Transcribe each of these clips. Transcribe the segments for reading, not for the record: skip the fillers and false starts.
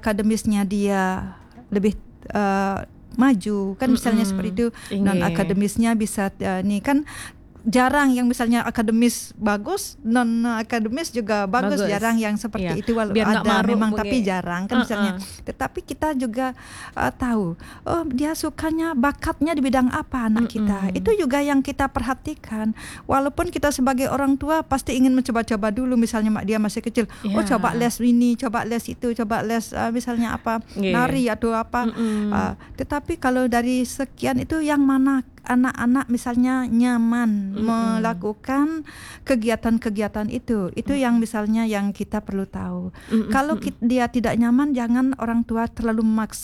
akademisnya dia lebih maju kan misalnya seperti itu, non akademisnya bisa nih kan. Jarang yang misalnya akademis bagus, non akademis juga bagus. Jarang yang seperti itu, walau ada memang tapi jarang kan misalnya. Tetapi kita juga tahu, oh dia sukanya bakatnya di bidang apa anak kita. Itu juga yang kita perhatikan. Walaupun kita sebagai orang tua pasti ingin mencoba-coba dulu, misalnya dia masih kecil, oh coba les ini, coba les itu, coba les misalnya apa nari atau apa. Tetapi kalau dari sekian itu yang mana anak-anak misalnya nyaman melakukan kegiatan-kegigiatan itu yang misalnya yang kita perlu tahu. Kalau dia tidak nyaman, jangan orang tua terlalu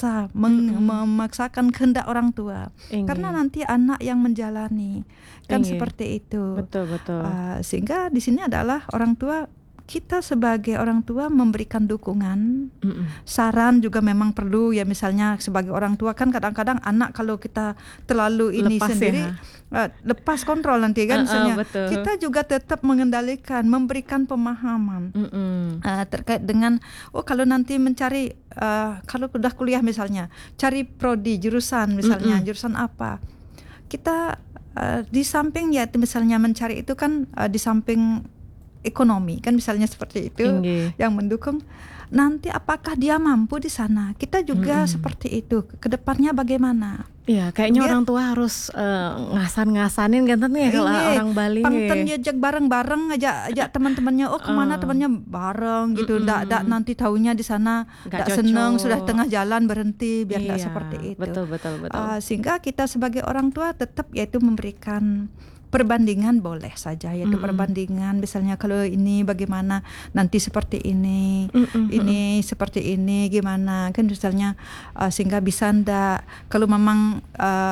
memaksakan kehendak orang tua, karena nanti anak yang menjalani kan seperti itu. Betul. Sehingga di sini adalah orang tua. Kita sebagai orang tua memberikan dukungan, saran juga memang perlu ya. Misalnya sebagai orang tua kan kadang-kadang anak kalau kita terlalu ini lepas sendiri, lepas kontrol nanti kan misalnya. Kita juga tetap mengendalikan, memberikan pemahaman terkait dengan kalau nanti mencari kalau udah kuliah misalnya, cari prodi jurusan misalnya, jurusan apa. Kita di samping ya misalnya mencari itu kan di samping ekonomi kan misalnya seperti itu yang mendukung. Nanti apakah dia mampu di sana? Kita juga seperti itu. Kedepannya bagaimana? Iya, kayaknya orang tua harus ngasanin kan ya kalau orang Bali. Pangten diajak bareng-bareng, ajak teman-temannya. Oh kemana temannya bareng gitu. Ndak nanti tahunya di sana ndak seneng, sudah tengah jalan berhenti, biar ndak seperti itu. Betul. Sehingga kita sebagai orang tua tetap yaitu memberikan perbandingan boleh saja, yaitu perbandingan misalnya kalau ini bagaimana nanti seperti ini, ini seperti ini gimana kan misalnya sehingga bisa ndak kalau memang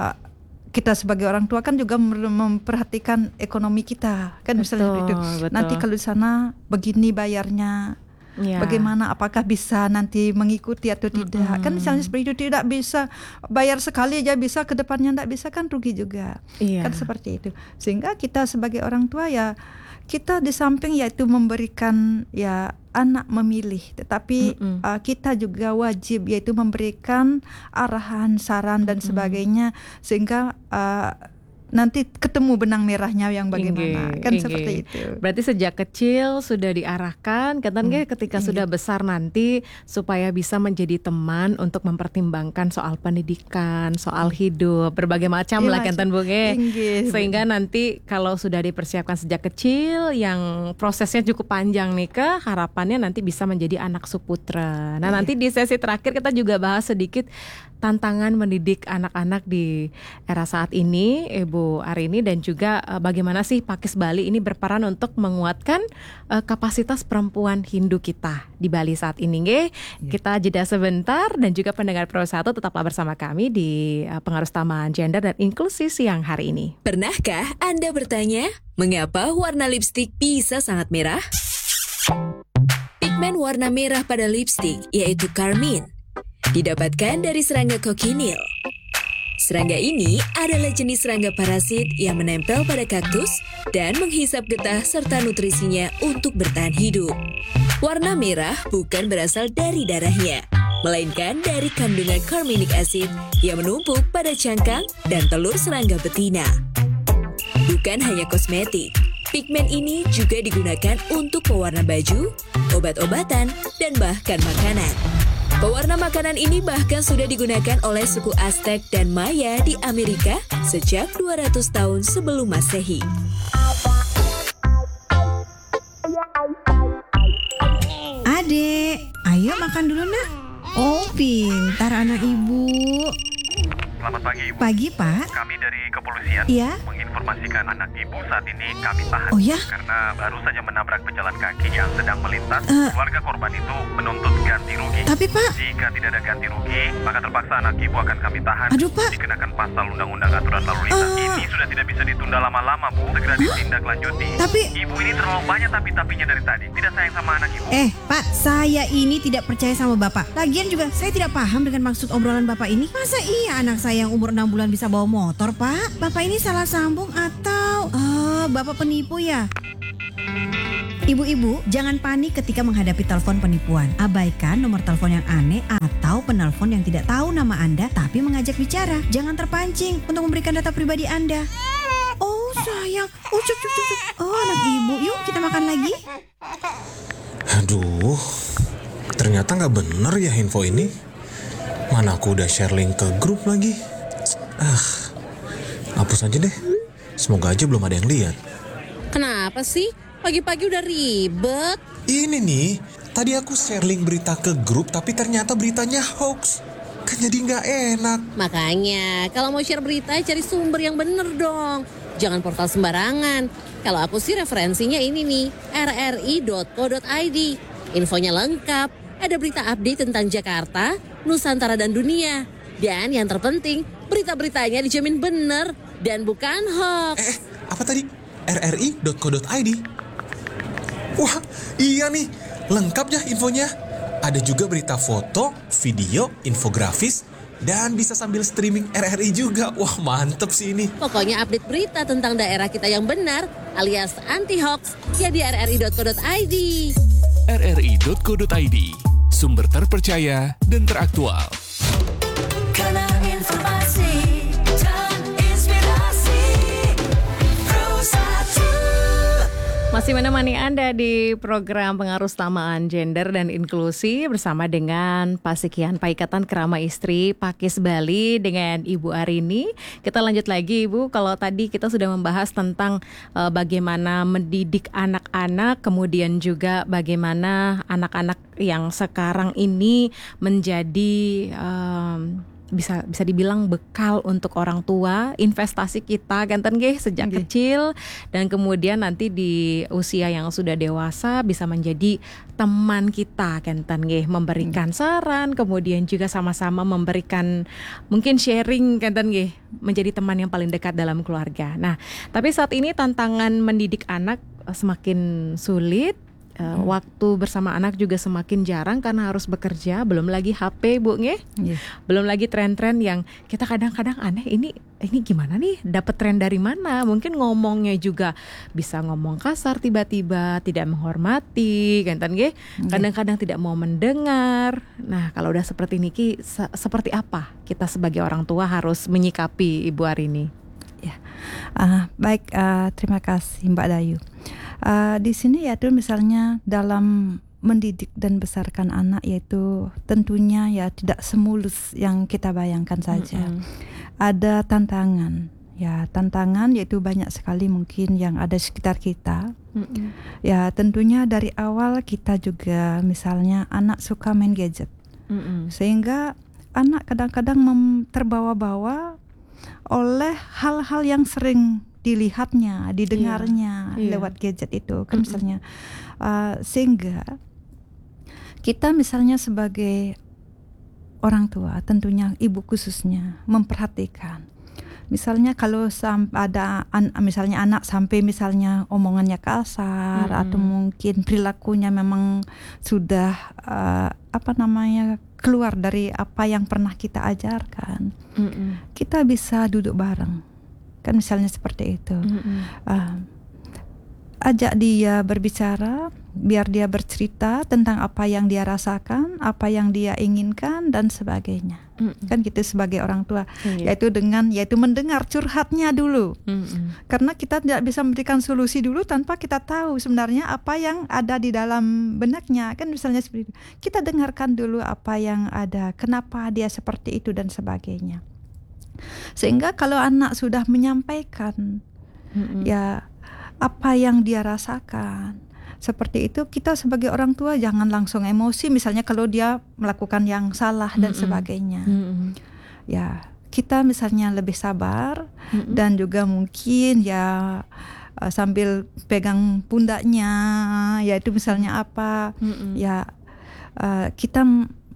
kita sebagai orang tua kan juga memperhatikan ekonomi kita kan misalnya itu. Nanti kalau di sana begini bayarnya. Bagaimana, apakah bisa nanti mengikuti atau tidak. Kan misalnya seperti itu, tidak bisa bayar sekali aja bisa, ke depannya tidak bisa kan rugi juga. Kan seperti itu. Sehingga kita sebagai orang tua ya kita di samping yaitu memberikan ya anak memilih, tetapi kita juga wajib yaitu memberikan arahan, saran dan sebagainya, sehingga nanti ketemu benang merahnya yang bagaimana. Kan seperti itu. Berarti sejak kecil sudah diarahkan ketika sudah besar nanti supaya bisa menjadi teman untuk mempertimbangkan soal pendidikan, soal hidup, berbagai macam lah Kenten Bunge. Sehingga nanti kalau sudah dipersiapkan sejak kecil yang prosesnya cukup panjang nih harapannya nanti bisa menjadi anak suputra. Nah, nanti di sesi terakhir kita juga bahas sedikit tantangan mendidik anak-anak di era saat ini, Ibu Arini, dan juga bagaimana sih Pakis Bali ini berperan untuk menguatkan kapasitas perempuan Hindu kita di Bali saat ini. Kita jeda sebentar dan juga pendengar Pro 1 tetaplah bersama kami di Pengaruh Utama Gender dan Inklusi siang hari ini. Pernahkah Anda bertanya, mengapa warna lipstik bisa sangat merah? Pigmen warna merah pada lipstik yaitu karmin didapatkan dari serangga kokinil. Serangga ini adalah jenis serangga parasit yang menempel pada kaktus dan menghisap getah serta nutrisinya untuk bertahan hidup. Warna merah bukan berasal dari darahnya, melainkan dari kandungan carminic acid yang menumpuk pada cangkang dan telur serangga betina. Bukan hanya kosmetik, pigmen ini juga digunakan untuk pewarna baju, obat-obatan, dan bahkan makanan. Pewarna makanan ini bahkan sudah digunakan oleh suku Aztec dan Maya di Amerika sejak 200 tahun sebelum Masehi. Adek, ayo makan dulu nak. Oh, pintar anak ibu. Selamat pagi, Ibu. Pagi, Pak. Kami dari kepolisian menginformasikan anak Ibu saat ini kami tahan. Oh ya? Karena baru saja menabrak pejalan kaki yang sedang melintas. Keluarga korban itu menuntut ganti rugi. Tapi, Pak, jika tidak ada ganti rugi, maka terpaksa anak Ibu akan kami tahan. Aduh, Pak. Dikenakan pasal Undang-Undang Aturan Lalu Lintas. Ini sudah tidak bisa ditunda lama-lama, Bu. Segera ditindaklanjuti. Tapi Ibu ini terlalu banyak tapi-tapinya dari tadi. Tidak sayang sama anak Ibu. Pak, saya ini tidak percaya sama Bapak. Lagian juga saya tidak paham dengan maksud obrolan Bapak ini. Masa iya anak saya yang umur 6 bulan bisa bawa motor, Pak? Bapak ini salah sambung atau Bapak penipu ya? Ibu-ibu, jangan panik ketika menghadapi telepon penipuan. Abaikan nomor telepon yang aneh atau penelpon yang tidak tahu nama Anda tapi mengajak bicara. Jangan terpancing untuk memberikan data pribadi Anda. Oh sayang, cuk. Oh anak ibu, yuk kita makan lagi. Aduh, ternyata nggak bener ya info ini. Mana aku udah share link ke grup lagi. Hapus aja deh. Semoga aja belum ada yang lihat. Kenapa sih? Pagi-pagi udah ribet. Ini nih, tadi aku share link berita ke grup tapi ternyata beritanya hoax. Kan jadi nggak enak. Makanya, kalau mau share berita cari sumber yang bener dong. Jangan portal sembarangan. Kalau aku sih referensinya ini nih, rri.co.id. Infonya lengkap, ada berita update tentang Jakarta, Nusantara dan dunia. Dan yang terpenting, berita-beritanya dijamin bener dan bukan hoax. Apa tadi? rri.co.id? Wah, iya nih, lengkap ya infonya. Ada juga berita foto, video, infografis, dan bisa sambil streaming RRI juga. Wah, mantep sih ini. Pokoknya update berita tentang daerah kita yang benar alias anti-hoax ya di rri.co.id. rri.co.id, sumber terpercaya dan teraktual. Karena informasi dan inspirasi Pro1. Masih menemani Anda di program Pengaruh Samaan Gender dan Inklusi bersama dengan Pasikian Paikatan Kerama Istri Pakis Bali dengan Ibu Arini. Kita lanjut lagi Ibu, kalau tadi kita sudah membahas tentang bagaimana mendidik anak-anak, kemudian juga bagaimana anak-anak yang sekarang ini menjadi bisa dibilang bekal untuk orang tua, investasi kita kan sejak kecil, dan kemudian nanti di usia yang sudah dewasa bisa menjadi teman kita kan memberikan saran, kemudian juga sama-sama memberikan mungkin sharing kan menjadi teman yang paling dekat dalam keluarga. Nah, tapi saat ini tantangan mendidik anak semakin sulit. Waktu bersama anak juga semakin jarang karena harus bekerja, belum lagi HP Bu belum lagi tren-tren yang kita kadang-kadang aneh, ini gimana nih, dapat tren dari mana? Mungkin ngomongnya juga bisa ngomong kasar tiba-tiba, tidak menghormati kan kadang-kadang tidak mau mendengar. Nah, kalau udah seperti ini seperti apa kita sebagai orang tua harus menyikapi Ibu Arini? Ya, baik, terima kasih Mbak Dayu. Di sini yaitu misalnya dalam mendidik dan besarkan anak, yaitu tentunya ya tidak semulus yang kita bayangkan saja. Ada tantangan, yaitu banyak sekali mungkin yang ada di sekitar kita. Ya tentunya dari awal kita juga misalnya anak suka main gadget, sehingga anak kadang-kadang terbawa-bawa oleh hal-hal yang sering dilihatnya, didengarnya lewat gadget itu kan misalnya, sehingga kita misalnya sebagai orang tua, tentunya ibu khususnya memperhatikan. Misalnya kalau ada misalnya anak sampai misalnya omongannya kasar atau mungkin perilakunya memang sudah keluar dari apa yang pernah kita ajarkan, kita bisa duduk bareng. Kan misalnya seperti itu, ajak dia berbicara, biar dia bercerita tentang apa yang dia rasakan, apa yang dia inginkan dan sebagainya. Kan gitu sebagai orang tua, yaitu mendengar curhatnya dulu, karena kita tidak bisa memberikan solusi dulu tanpa kita tahu sebenarnya apa yang ada di dalam benaknya. Kan misalnya seperti itu, kita dengarkan dulu apa yang ada, kenapa dia seperti itu dan sebagainya. Sehingga kalau anak sudah menyampaikan ya apa yang dia rasakan seperti itu, kita sebagai orang tua jangan langsung emosi misalnya kalau dia melakukan yang salah dan sebagainya. Ya kita misalnya lebih sabar dan juga mungkin ya sambil pegang pundaknya, yaitu misalnya apa kita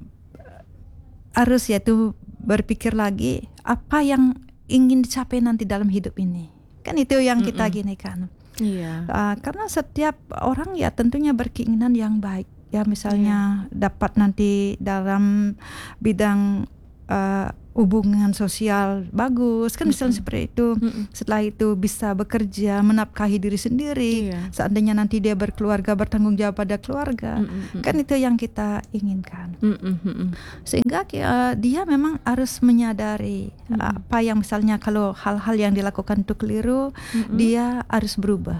harus yaitu berpikir lagi apa yang ingin dicapai nanti dalam hidup ini. Kan itu yang kita gini kan. Karena setiap orang ya tentunya berkeinginan yang baik. Ya misalnya dapat nanti dalam bidang hubungan sosial bagus kan misalnya seperti itu. Setelah itu bisa bekerja, menafkahi diri sendiri. Seandainya nanti dia berkeluarga, bertanggung jawab pada keluarga, kan itu yang kita inginkan. Sehingga dia memang harus menyadari apa yang misalnya kalau hal-hal yang dilakukan itu keliru, dia harus berubah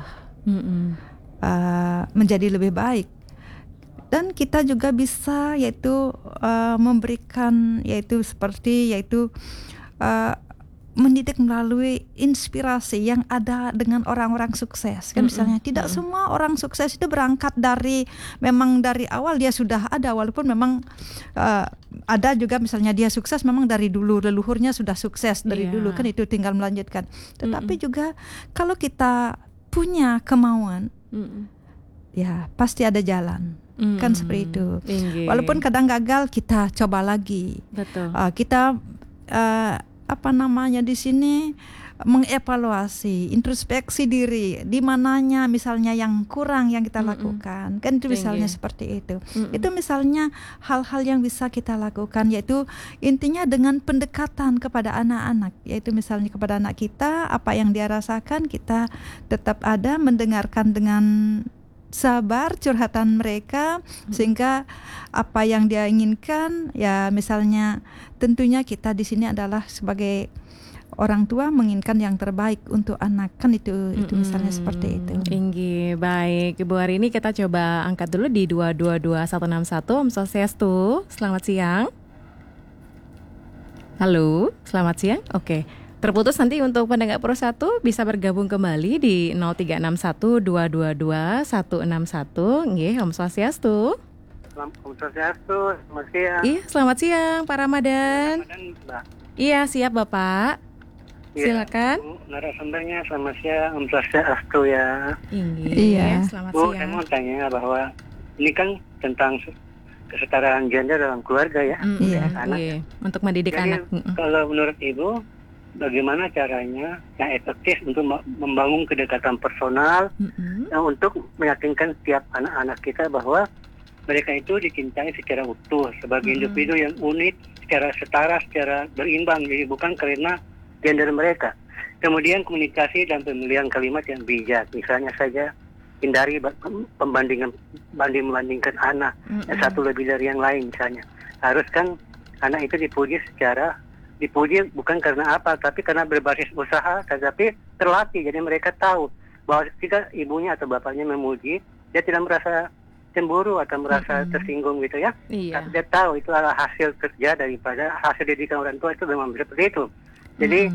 menjadi lebih baik. Dan kita juga bisa yaitu memberikan yaitu seperti yaitu mendidik melalui inspirasi yang ada dengan orang-orang sukses kan misalnya tidak semua orang sukses itu berangkat dari memang dari awal dia sudah ada, walaupun memang ada juga misalnya dia sukses memang dari dulu leluhurnya sudah sukses dari dulu kan, itu tinggal melanjutkan. Tetapi juga kalau kita punya kemauan ya pasti ada jalan. Kan seperti itu. Walaupun kadang gagal kita coba lagi. Betul. Kita apa namanya di sini mengevaluasi, introspeksi diri, di mananya misalnya yang kurang yang kita lakukan. Kan itu misalnya seperti itu. Itu misalnya hal-hal yang bisa kita lakukan, yaitu intinya dengan pendekatan kepada anak-anak, yaitu misalnya kepada anak kita apa yang dia rasakan kita tetap ada mendengarkan dengan sabar curhatan mereka sehingga apa yang dia inginkan ya misalnya tentunya kita di sini adalah sebagai orang tua menginginkan yang terbaik untuk anak kan itu misalnya seperti itu. Inggi, baik Ibu, hari ini kita coba angkat dulu di 222161. Om Swastiastu, selamat siang. Halo, selamat siang. Oke. Terputus nanti untuk pendengar Pro 1 bisa bergabung kembali di 0361222161. Nggih, Om Swastiastu. Om Swastiastu, selamat siang. Iya, selamat siang Pak Ramadan. Mbak. Iya, siap Bapak. Silakan. Narasumbernya selamat siang, Om Swastiastu ya. Iya, selamat Bu, siang. saya mau tanya bahwa ini kan tentang kesetaraan gender dalam keluarga ya. Anak. Iya, untuk mendidik Jadi, anak. kalau menurut Ibu, bagaimana caranya yang efektif untuk membangun kedekatan personal untuk meyakinkan setiap anak-anak kita bahwa mereka itu dicintai secara utuh sebagai individu yang unik, secara setara, secara berimbang, jadi bukan karena gender mereka. Kemudian komunikasi dan pemilihan kalimat yang bijak, misalnya saja hindari membandingkan anak yang satu lebih dari yang lain misalnya. Harus kan anak itu dipuji bukan karena apa, tapi karena berbasis usaha, tetapi terlatih. Jadi mereka tahu bahwa ketika ibunya atau bapaknya memuji, dia tidak merasa cemburu atau merasa tersinggung gitu ya. Tapi dia tahu itu adalah hasil kerja daripada hasil didikan orang tua, itu memang seperti itu. Jadi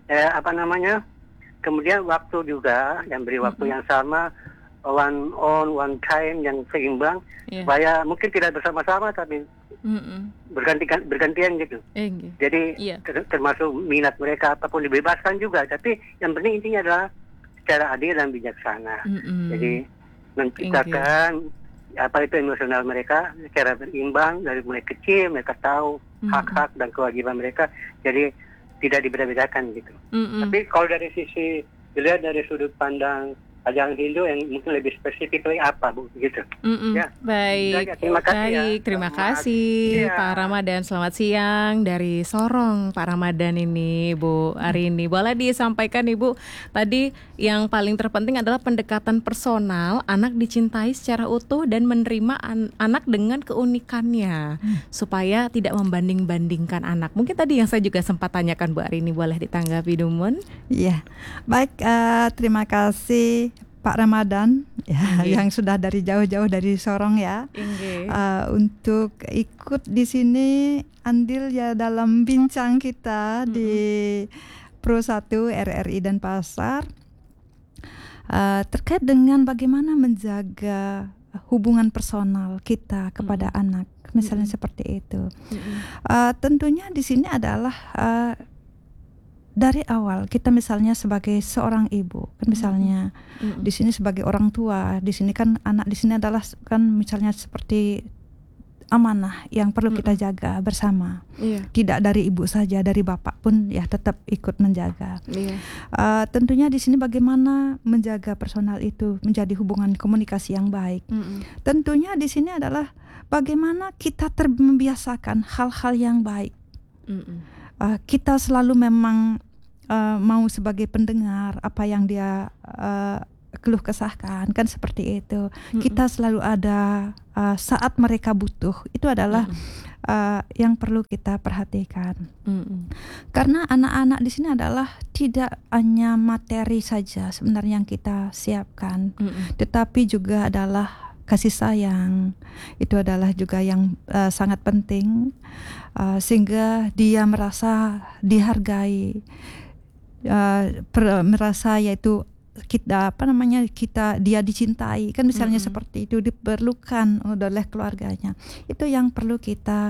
kemudian waktu juga yang beri waktu yang sama, one time yang seimbang, supaya mungkin tidak bersama-sama tapi bergantian gitu. Jadi termasuk minat mereka apapun dibebaskan juga, tapi yang penting intinya adalah secara adil dan bijaksana. Jadi menciptakan apa itu emosional mereka secara berimbang dari mulai kecil, mereka tahu hak-hak dan kewajiban mereka, jadi tidak dibeda-bedakan gitu. Tapi kalau dari sisi dilihat dari sudut pandang ajaran Hindu yang mungkin lebih spesifik lagi apa Bu gitu. Ya. Baik. Terima kasih. Baik, terima kasih Pak Ramadan. Selamat siang dari Sorong Pak Ramadan ini Bu hari ini. Boleh disampaikan Ibu, tadi yang paling terpenting adalah pendekatan personal, anak dicintai secara utuh dan menerima anak dengan keunikannya supaya tidak membanding-bandingkan anak. Mungkin tadi yang saya juga sempat tanyakan Bu hari ini, boleh ditanggapi Dumun? Iya. Baik, terima kasih Pak Ramadan ya, yang sudah dari jauh-jauh dari Sorong ya, untuk ikut di sini andil ya dalam bincang kita di Pro 1 RRI dan Pasar terkait dengan bagaimana menjaga hubungan personal kita kepada anak, misalnya seperti itu. Tentunya di sini adalah dari awal kita misalnya sebagai seorang ibu kan misalnya di sini sebagai orang tua, di sini kan anak di sini adalah kan misalnya seperti amanah yang perlu kita jaga bersama. Tidak dari ibu saja, dari bapak pun ya tetap ikut menjaga. Tentunya di sini bagaimana menjaga personal itu menjadi hubungan komunikasi yang baik. Tentunya di sini adalah bagaimana kita membiasakan hal-hal yang baik. kita selalu memang mau sebagai pendengar apa yang dia keluh kesahkan, kan seperti itu. Kita selalu ada saat mereka butuh, itu adalah yang perlu kita perhatikan. Karena anak-anak di sini adalah tidak hanya materi saja sebenarnya yang kita siapkan, tetapi juga adalah kasih sayang. Itu adalah juga yang sangat penting, sehingga dia merasa dihargai, merasa yaitu kita dia dicintai, kan misalnya seperti itu, diperlukan oleh keluarganya. Itu yang perlu kita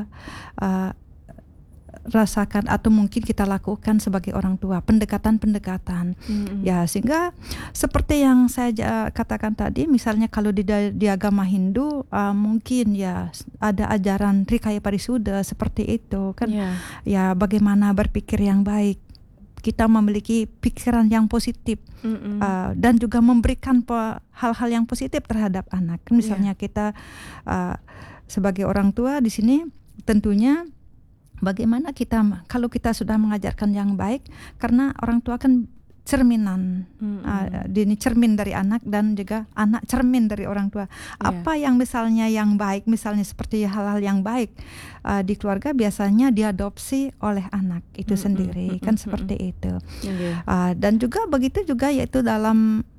rasakan atau mungkin kita lakukan sebagai orang tua, pendekatan ya, sehingga seperti yang saya katakan tadi, misalnya kalau di agama Hindu mungkin ya ada ajaran Trikaya Parisuddha seperti itu kan, ya bagaimana berpikir yang baik, kita memiliki pikiran yang positif, dan juga memberikan hal-hal yang positif terhadap anak. Misalnya kita sebagai orang tua di sini tentunya bagaimana kita, kalau kita sudah mengajarkan yang baik, karena orang tua kan cerminan, ini cermin dari anak dan juga anak cermin dari orang tua. Apa yang misalnya yang baik, misalnya seperti hal-hal yang baik di keluarga biasanya diadopsi oleh anak itu sendiri, kan seperti itu. Dan juga begitu juga yaitu dalam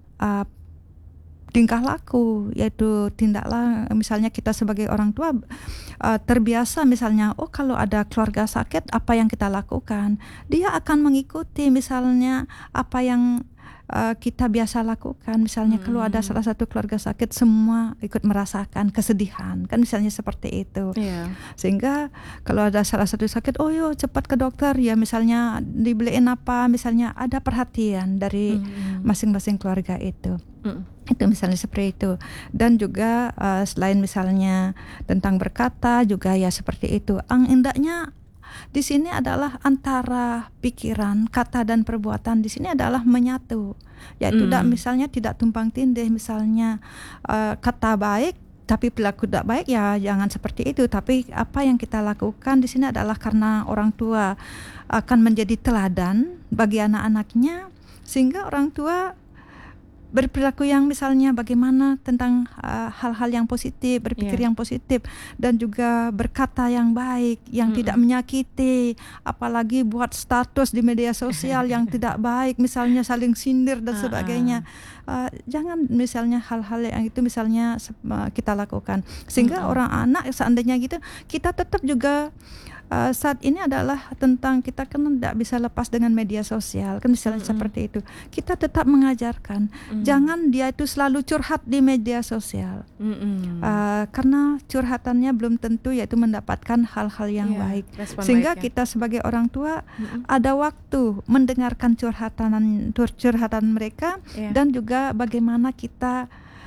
tingkah laku, yaitu tindaklah, misalnya kita sebagai orang tua terbiasa misalnya, kalau ada keluarga sakit apa yang kita lakukan, dia akan mengikuti misalnya apa yang kita biasa lakukan. Misalnya kalau ada salah satu keluarga sakit, semua ikut merasakan kesedihan, kan misalnya seperti itu. Sehingga kalau ada salah satu sakit, yuk cepat ke dokter ya, misalnya dibeliin apa, misalnya ada perhatian dari masing-masing keluarga itu. Itu misalnya seperti itu. Dan juga selain misalnya tentang berkata juga ya seperti itu. Indahnya di sini adalah antara pikiran, kata dan perbuatan di sini adalah menyatu. Yaitu misalnya tidak tumpang tindih, misalnya kata baik tapi perilaku tidak baik, ya jangan seperti itu. Tapi apa yang kita lakukan di sini adalah karena orang tua akan menjadi teladan bagi anak-anaknya, sehingga orang tua berperilaku yang misalnya bagaimana tentang hal-hal yang positif, berpikir yang positif, dan juga berkata yang baik, yang tidak menyakiti, apalagi buat status di media sosial yang tidak baik, misalnya saling sindir dan sebagainya. Jangan misalnya hal-hal yang itu misalnya kita lakukan, sehingga orang anak seandainya gitu, kita tetap juga saat ini adalah tentang kita kan tidak bisa lepas dengan media sosial, kan misalnya seperti itu. Kita tetap mengajarkan, jangan dia itu selalu curhat di media sosial, karena curhatannya belum tentu yaitu mendapatkan hal-hal yang baik. Sehingga kita sebagai orang tua ada waktu mendengarkan curhatan mereka, dan juga bagaimana kita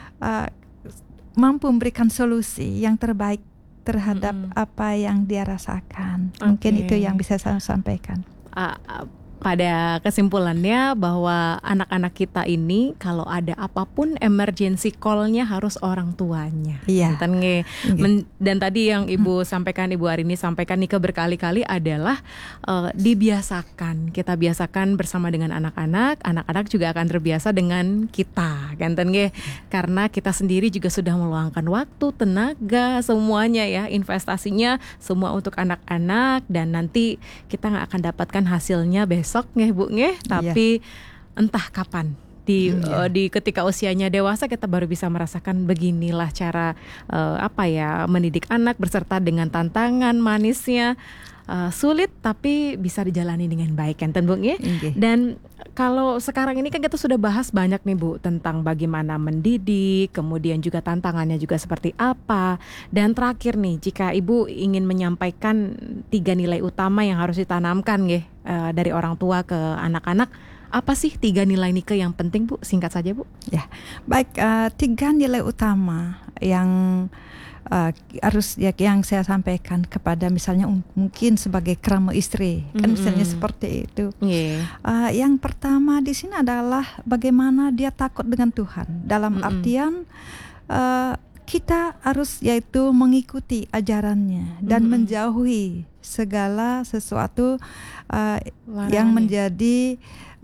mampu memberikan solusi yang terbaik terhadap apa yang dia rasakan. Mungkin itu yang bisa saya sampaikan. Pada kesimpulannya bahwa anak-anak kita ini kalau ada apapun emergency call-nya harus orang tuanya. Dan tadi yang Ibu sampaikan, Ibu Arini sampaikan Nike berkali-kali adalah dibiasakan. Kita biasakan bersama dengan anak-anak, anak-anak juga akan terbiasa dengan kita, kan nggih? Karena kita sendiri juga sudah meluangkan waktu, tenaga, semuanya ya, investasinya semua untuk anak-anak, dan nanti kita nggak akan dapatkan hasilnya besok nggih Bu nggih, tapi entah kapan di ketika usianya dewasa kita baru bisa merasakan beginilah cara mendidik anak berserta dengan tantangan manisnya, sulit tapi bisa dijalani dengan baik, kan Bu nggih. Dan kalau sekarang ini kan kita sudah bahas banyak nih Bu tentang bagaimana mendidik, kemudian juga tantangannya juga seperti apa. Dan terakhir nih, jika Ibu ingin menyampaikan 3 nilai utama yang harus ditanamkan dari orang tua ke anak-anak, apa sih 3 nilai Nike yang penting Bu? Singkat saja Bu. Ya, baik, 3 nilai utama yang harus yang saya sampaikan kepada misalnya mungkin sebagai kerama istri, kan misalnya seperti itu. Yang pertama di sini adalah bagaimana dia takut dengan Tuhan, dalam artian kita harus yaitu mengikuti ajarannya dan menjauhi segala sesuatu yang menjadi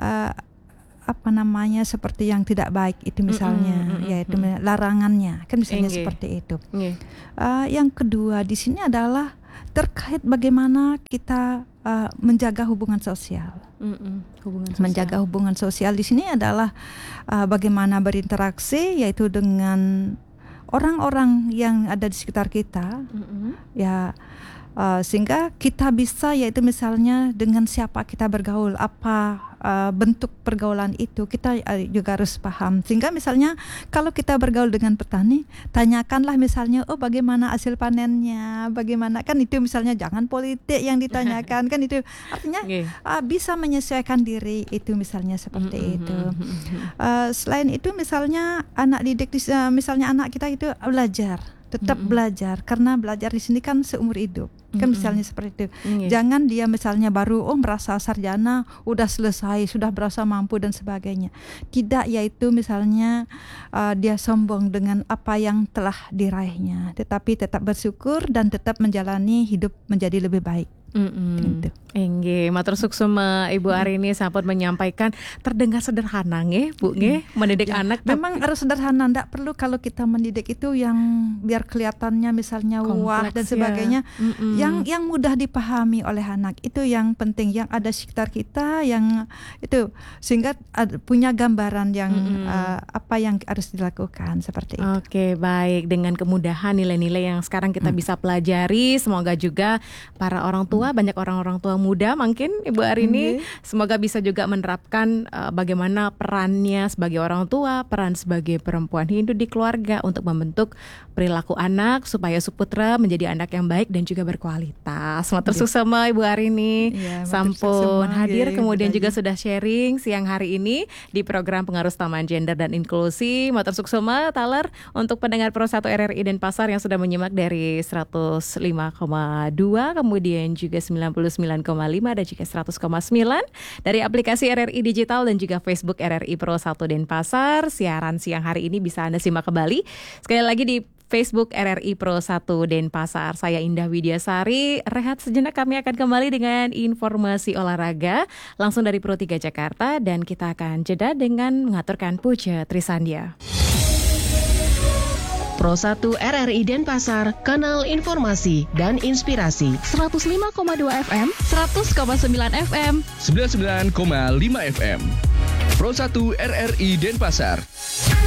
seperti yang tidak baik itu misalnya, yaitu larangannya, kan misalnya seperti itu. Yang kedua di sini adalah terkait bagaimana kita menjaga hubungan sosial. Menjaga hubungan sosial di sini adalah bagaimana berinteraksi yaitu dengan orang-orang yang ada di sekitar kita, sehingga kita bisa yaitu misalnya dengan siapa kita bergaul, apa bentuk pergaulan itu kita juga harus paham. Sehingga misalnya kalau kita bergaul dengan petani, tanyakanlah misalnya bagaimana hasil panennya, bagaimana, kan itu misalnya jangan politik yang ditanyakan kan itu artinya bisa menyesuaikan diri itu misalnya seperti itu. Selain itu misalnya anak didik misalnya anak kita itu tetap belajar, karena belajar di sini kan seumur hidup. Kan misalnya seperti itu. Jangan dia misalnya baru merasa sarjana, udah selesai, sudah berasa mampu dan sebagainya. Tidak, yaitu misalnya dia sombong dengan apa yang telah diraihnya, tetapi tetap bersyukur dan tetap menjalani hidup menjadi lebih baik. Nggih, matur suksema Ibu Arini sampun menyampaikan terdengar sederhana nggih, Bu nggih, mendidik anak memang harus sederhana, enggak perlu kalau kita mendidik itu yang biar kelihatannya misalnya wah dan sebagainya. Yang mudah dipahami oleh anak itu yang penting, yang ada sekitar kita yang itu sehingga punya gambaran yang apa yang harus dilakukan seperti itu. Oke, baik, dengan kemudahan nilai-nilai yang sekarang kita bisa pelajari, semoga juga para orang tua, banyak orang-orang tua muda mungkin Ibu Arini semoga bisa juga menerapkan bagaimana perannya sebagai orang tua, peran sebagai perempuan Hindu di keluarga untuk membentuk perilaku anak supaya suputra menjadi anak yang baik dan juga berkualitas. Matur suksema Ibu Arini, sampun hadir kemudian juga sudah sharing siang hari ini di program Pengaruh Taman Gender dan Inklusi. Matur suksema Taler untuk pendengar Pro 1 RRI Denpasar yang sudah menyimak dari 105,2 kemudian juga 99,5 dan juga 100,9 dari aplikasi RRI Digital dan juga Facebook RRI Pro 1 Denpasar. Siaran siang hari ini bisa Anda simak kembali sekali lagi di Facebook RRI Pro 1 Denpasar. Saya Indah Widiasari. Rehat sejenak, kami akan kembali dengan informasi olahraga langsung dari Pro 3 Jakarta dan kita akan jeda dengan mengaturkan Puja Trisandia. Pro 1 RRI Denpasar, kanal informasi dan inspirasi. 105,2 FM, 100,9 FM, 99,5 FM. Pro 1 RRI Denpasar.